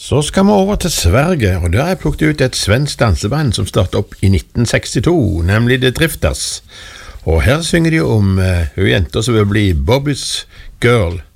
Så skal vi over til Sverige, og der har jeg plukket ut et svensk danseband som startet opp i 1962, nemlig The Drifters. Og her synger de om hun jenta som vil bli Bobby's Girl.